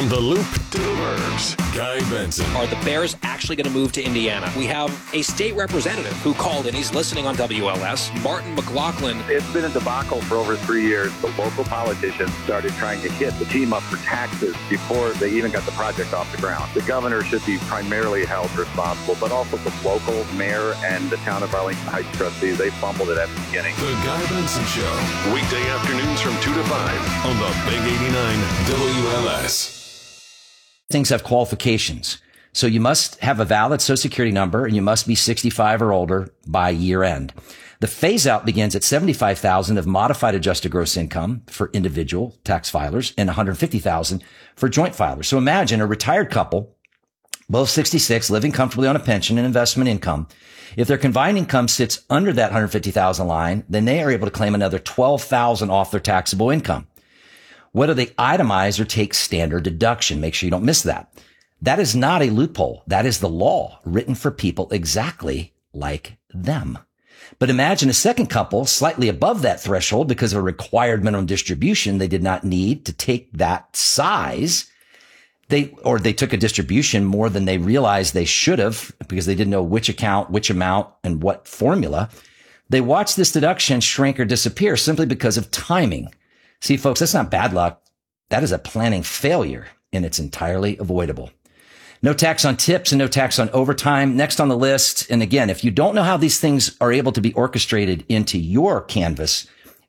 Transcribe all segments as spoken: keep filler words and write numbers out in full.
From the Loop to the Burbs, Guy Benson. Are the Bears actually going to move to Indiana? We have a state representative who called in. He's listening on W L S, Martin McLaughlin. It's been a debacle for over three years. The local politicians started trying to hit the team up for taxes before they even got the project off the ground. The governor should be primarily held responsible, but also the local mayor and the town of Arlington Heights trustees. They fumbled it at the beginning. The Guy Benson Show, weekday afternoons from two to five on the Big eighty-nine W L S. Things have qualifications. So you must have a valid Social Security number and you must be sixty-five or older by year end. The phase out begins at seventy-five thousand of modified adjusted gross income for individual tax filers and one hundred fifty thousand for joint filers. So imagine a retired couple, both sixty-six, living comfortably on a pension and investment income. If their combined income sits under that one hundred fifty thousand line, then they are able to claim another twelve thousand off their taxable income. Whether they itemize or take standard deduction, make sure you don't miss that. That is not a loophole. That is the law written for people exactly like them. But imagine a second couple slightly above that threshold because of a required minimum distribution. They did not need to take that size. They, or they took a distribution more than they realized they should have because they didn't know which account, which amount, and what formula. They watched this deduction shrink or disappear simply because of timing. See, folks, that's not bad luck. That is a planning failure, and it's entirely avoidable. No tax on tips and no tax on overtime. Next on the list. And again, if you don't know how these things are able to be orchestrated into your canvas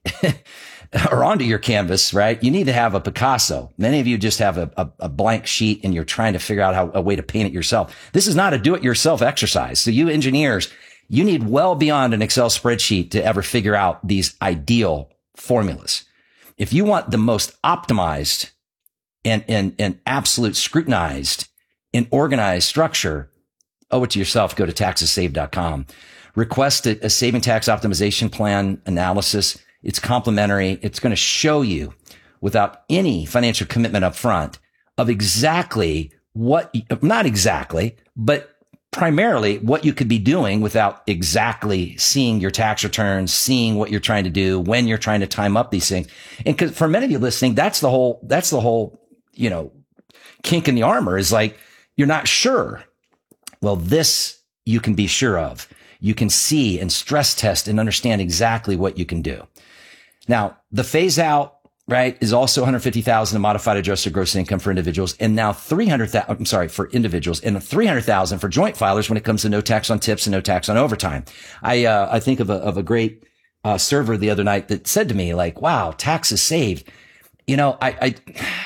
or onto your canvas, right? You need to have a Picasso. Many of you just have a, a, a blank sheet and you're trying to figure out how a way to paint it yourself. This is not a do-it-yourself exercise. So you engineers, you need well beyond an Excel spreadsheet to ever figure out these ideal formulas. If you want the most optimized and, and, and absolute scrutinized and organized structure, owe it to yourself. Go to taxes saved dot com. Request a, a saving tax optimization plan analysis. It's complimentary. It's going to show you without any financial commitment up front of exactly what, not exactly, but primarily what you could be doing without exactly seeing your tax returns, seeing what you're trying to do, when you're trying to time up these things. And cause for many of you listening, that's the whole, that's the whole, you know, kink in the armor is like, you're not sure. Well, this you can be sure of. You can see and stress test and understand exactly what you can do. Now, the phase out, right, is also one hundred fifty thousand in modified adjusted gross income for individuals, and now three hundred thousand, I'm sorry, for individuals, and three hundred thousand for joint filers when it comes to no tax on tips and no tax on overtime. I, uh, I think of a, of a great, uh, server the other night that said to me, like, wow, taxes saved. You know, I, I,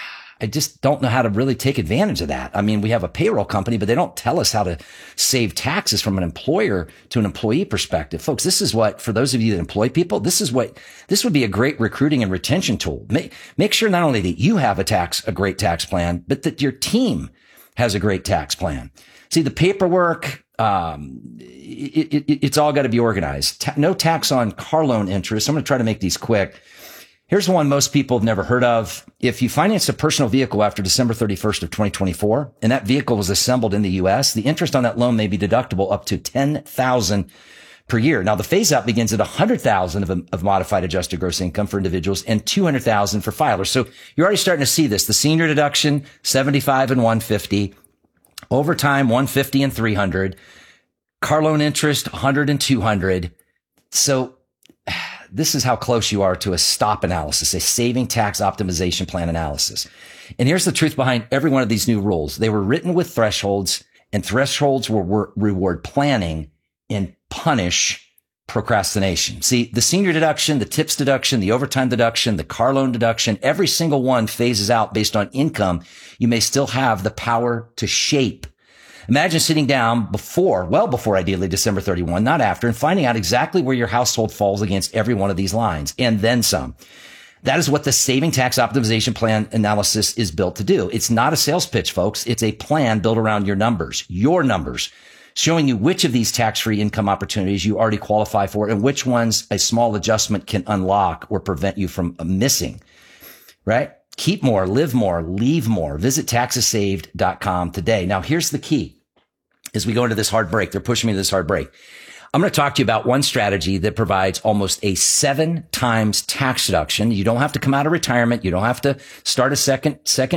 I just don't know how to really take advantage of that. I mean, we have a payroll company, but they don't tell us how to save taxes from an employer to an employee perspective. Folks, this is what, for those of you that employ people, this is what, this would be a great recruiting and retention tool. Make, make sure not only that you have a tax, a great tax plan, but that your team has a great tax plan. See, the paperwork, um, it, it, it's all got to be organized. Ta- no tax on car loan interest. I'm going to try to make these quick. Here's one most people have never heard of. If you financed a personal vehicle after December thirty-first of twenty twenty-four, and that vehicle was assembled in the U S, the interest on that loan may be deductible up to ten thousand dollars per year. Now, the phase out begins at one hundred thousand dollars of, of modified adjusted gross income for individuals and two hundred thousand dollars for filers. So you're already starting to see this. The senior deduction, seventy-five and one hundred fifty. Overtime, one hundred fifty and three hundred. Car loan interest, one hundred and two hundred. So this is how close you are to a STOP analysis, a saving tax optimization plan analysis. And here's the truth behind every one of these new rules. They were written with thresholds, and thresholds will reward planning and punish procrastination. See, the senior deduction, the tips deduction, the overtime deduction, the car loan deduction, every single one phases out based on income. You may still have the power to shape. Imagine sitting down before, well before ideally December thirty-first, not after, and finding out exactly where your household falls against every one of these lines, and then some. That is what the saving tax optimization plan analysis is built to do. It's not a sales pitch, folks. It's a plan built around your numbers, your numbers, showing you which of these tax-free income opportunities you already qualify for and which ones a small adjustment can unlock or prevent you from missing, right? Keep more, live more, leave more. Visit taxes saved dot com today. Now, here's the key. As we go into this hard break, they're pushing me to this hard break. I'm going to talk to you about one strategy that provides almost a seven times tax deduction. You don't have to come out of retirement. You don't have to start a second, second